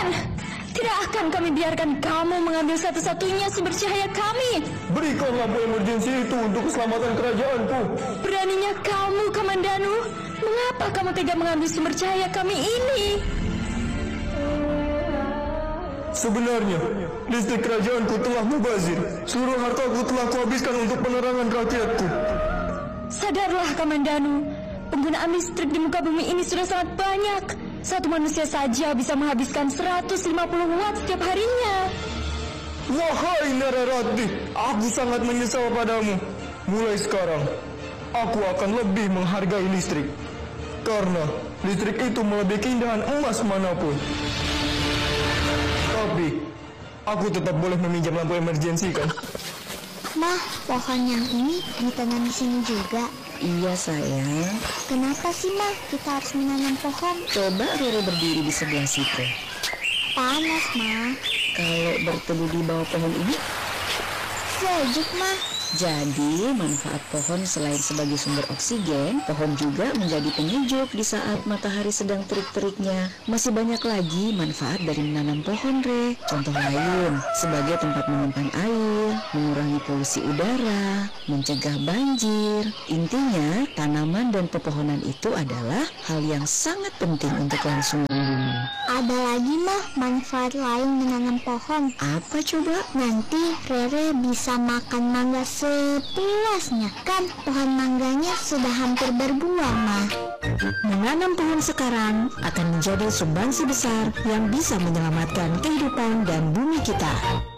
Jangan! Tidak akan kami biarkan kamu mengambil satu-satunya sumber cahaya kami. Berikan lampu emergensi itu untuk keselamatan kerajaanku. Beraninya kamu, Kamandanu. Mengapa kamu tega mengambil sumber cahaya kami ini? Sebenarnya, listrik kerajaanku telah mubazir. Seluruh hartaku telah kuhabiskan untuk penerangan rakyatku. Sadarlah, Kamandanu. Penggunaan listrik di muka bumi ini sudah sangat banyak. Satu manusia saja bisa menghabiskan 150 watt setiap harinya. Wahai Nararati, aku sangat menyesal padamu. Mulai sekarang, aku akan lebih menghargai listrik. Karena listrik itu melebihi keindahan emas manapun. Tapi, aku tetap boleh meminjam lampu emergensi kan? Mah, pohon yang ini ditanam di sini juga. Iya sayang. Kenapa sih Mah kita harus menanam pohon? Coba Rere berdiri di sebelah situ. Panas Mah. Kalau berteduh di bawah pohon ini, Sejuk Mah. jadi manfaat pohon selain sebagai sumber oksigen, pohon juga menjadi penyejuk di saat matahari sedang terik-teriknya. Masih banyak lagi manfaat dari menanam pohon, Re. Contoh lain, sebagai tempat menyimpan air, mengurangi polusi udara, mencegah banjir. Intinya, tanaman dan pepohonan itu adalah hal yang sangat penting untuk kelangsungan bumi. Ada lagi Mah manfaat lain menanam pohon. Apa coba? Nanti Rere bisa makan mangga sepuasnya. Kan pohon mangganya sudah hampir berbuah Mah. Menanam pohon sekarang akan menjadi sumbangsi besar yang bisa menyelamatkan kehidupan dan bumi kita.